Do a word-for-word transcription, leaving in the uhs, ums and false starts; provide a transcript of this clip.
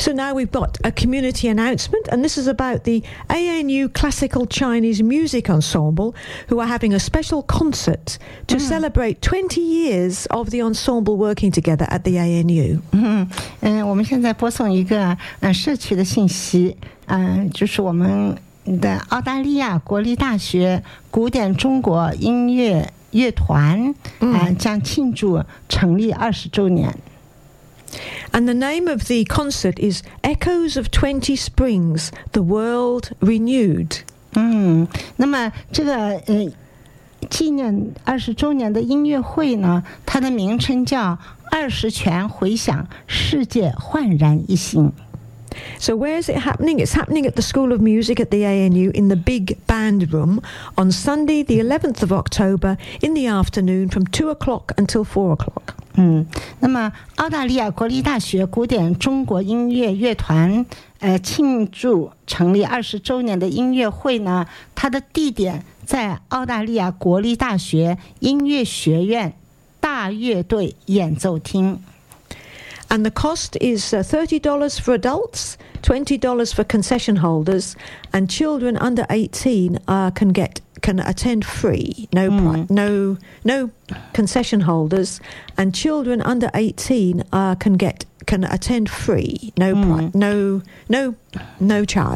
So now we've got a community announcement, and this is about the A N U Classical Chinese Music Ensemble, who are having a special concert to celebrate twenty years of the ensemble working together at the A N U. 嗯嗯，我们现在播送一个呃社区的信息，嗯、呃，就是我们的澳大利亚国立大学古典中国音乐乐团啊、呃、将庆祝成立二十周年。 And the name of the concert is Echoes of Twenty Springs, The World Renewed. 嗯，那么这个呃纪念二十周年的音乐会呢，它的名称叫二十泉回响，世界焕然一新。 So where is it happening? It's happening at the School of Music at the A N U in the Big Band Room on Sunday, the eleventh of October, in the afternoon from two o'clock until four o'clock. 嗯，那么澳大利亚国立大学古典中国音乐乐团呃庆祝成立二十周年的音乐会呢，它的地点在澳大利亚国立大学音乐学院大乐队演奏厅。 And the cost is uh, thirty dollars for adults, twenty dollars for concession holders, and children under eighteen uh, can get can attend free. No, pri- no, no concession holders, and children under eighteen uh, can get can attend free. No, pri- no, no, no charge.